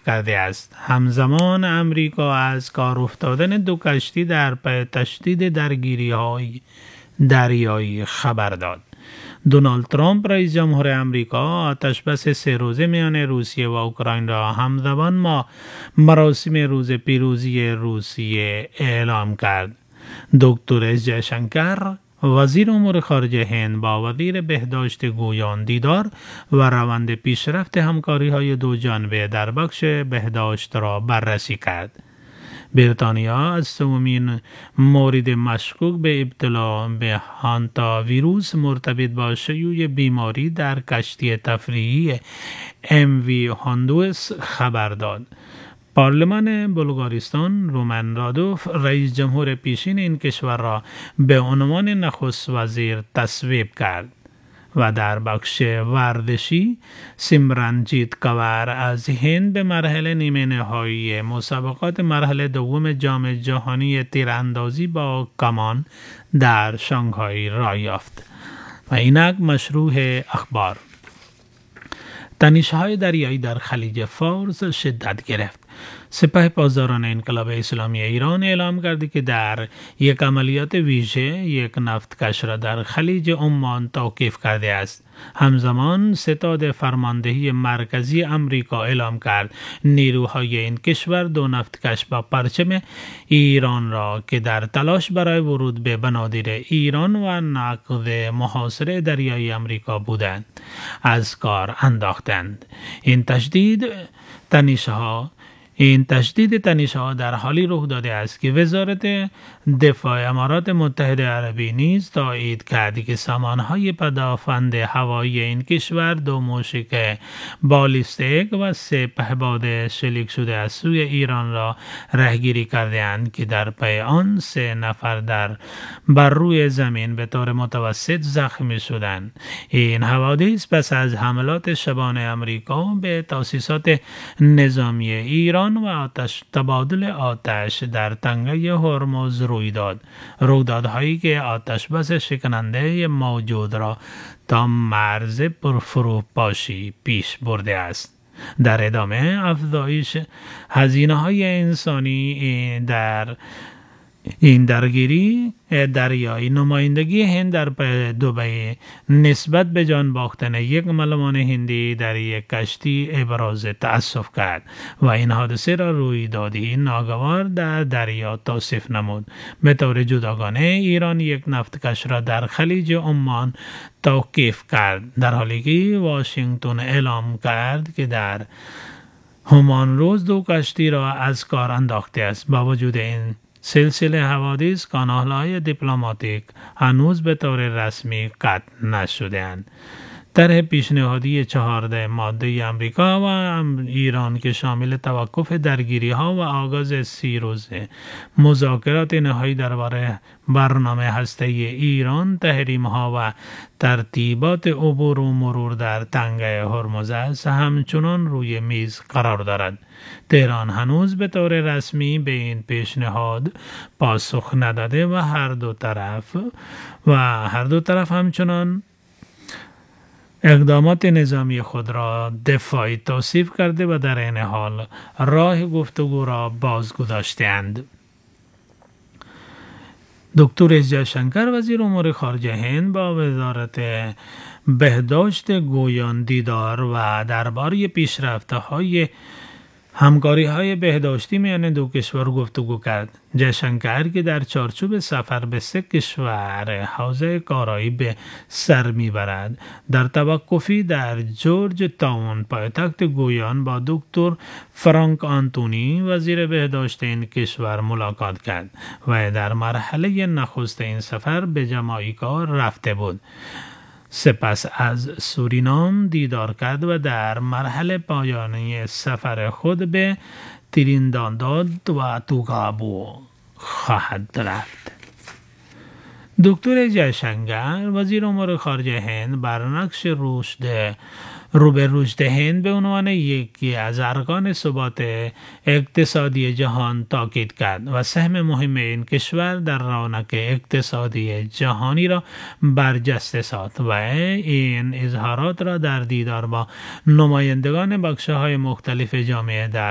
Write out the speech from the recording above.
کرده است. همزمان امریکا از کار افتادن دو کشتی در پی تشدید درگیری‌های دریایی خبر داد. دونالد ترامپ رئیس جمهور امریکا آتشبس 3 روزه میان روسیه و اوکراین را همزمان با مراسم روز پیروزی روسیه اعلام کرد. دکتر اس جیشنکر وزیر امور خارجه هند با وزیر بهداشت گویان دیدار و روند پیشرفت همکاری‌های دو جانبه در بخش بهداشت را بررسی کرد. بریتانیا از سومین مورد مشکوک به ابتلا به هانتا ویروس مرتبط با شیوع بیماری در کشتی تفریحی MV هاندوس خبر داد. پارلمان بلغارستان رومن رادوف رئیس جمهور پیشین این کشور را به عنوان نخست وزیر تصویب کرد و در بخش ورزشی سیمرنجیت کور از هند به مرحله نیمه نهایی مسابقات مرحله دوم جام جهانی تیراندازی با کمان در شانگهای راه یافت. و اینک مشروع اخبار. تنش‌های دریایی در خلیج فارس شدت گرفت. سپاه پاسداران انقلاب اسلامی ایران اعلام کرده که در یک عملیات ویژه یک نفتکش را در خلیج عمان توقیف کرده است. همزمان ستاد فرماندهی مرکزی امریکا اعلام کرد نیروهای این کشور دو نفتکش با پرچم ایران را که در تلاش برای ورود به بنادر ایران و نقض محاصره دریایی امریکا بودند از کار انداختند. این تشدید تنش‌ها در حالی رخ داده است که وزارت دفاع امارات متحده عربی نیز تایید کرد که سامان‌های پدافند هوایی این کشور دو موشک بالیستیک و 3 پهپاد شلیک شده از سوی ایران را رهگیری کرده‌اند که در پی آن 3 نفر بر روی زمین به طور متوسط زخمی شدند. این حوادث پس از حملات شبانه امریکا به تاسیسات نظامی ایران و تبادل آتش در تنگه هرمز روی داد. رویدادهایی که آتشبس شکننده موجود را تا مرز فروپاشی پیش برده است. در ادامه افزایش هزینه‌های انسانی در این درگیری دریایی نمایندگی هند در دبی نسبت به جان باختن یک ملمان هندی در یک کشتی ابراز تأسف کرد و این حادثه را رویدادی ناگوار در دریا توصیف نمود. به طور جداگانه ایران یک نفتکش را در خلیج عمان توقیف کرد در حالی که واشنگتن اعلام کرد که در همان روز دو کشتی را از کار انداخته است. با وجود این سلسله حوادث کانال‌های دیپلماتیک هنوز به طور رسمی قطع نشده‌اند. طرح پیشنهادی 14 ماده امریکا و ایران که شامل توقف درگیری‌ها و آغاز 30 روزه مذاکرات نهایی درباره برنامه هسته‌ای ایران، تحریم‌ها و ترتیبات عبور و مرور در تنگه هرمز است همچنان روی میز قرار دارد. تهران هنوز به طور رسمی به این پیشنهاد پاسخ نداده و هر دو طرف همچنان اقدامات نظامی خود را دفاعی توصیف کرده و در این حال راه گفتگو را باز گذاشته‌اند. دکتر اس جیشنکر وزیر امور خارجه هند با وزارت بهداشت گویان دیدار و درباره پیشرفت‌های همکاری‌های بهداشتی میان دو کشور گفتگو کرد. جیشنکر که در چارچوب سفر به 3 کشور حوزه کارایی به سر میبرد در توقفی در جورج تاون پایتخت گویان با دکتر فرانک آنتونی وزیر بهداشت این کشور ملاقات کرد و در مرحله نخست این سفر به جامائیکا رفته بود. سپس از سورینام دیدار کرد و در مرحله پایانی سفر خود به ترینداداد و توباگو خواهد رفت. دکتر جیشنکر وزیر امور خارجه هند بر نقش رشد هند به عنوان یکی از ارکان ثبات اقتصادی جهان تاکید کرد و سهم مهم این کشور در رونق اقتصادی جهانی را برجسته ساخت و این اظهارات را در دیدار با نمایندگان بخش‌های مختلف جامعه در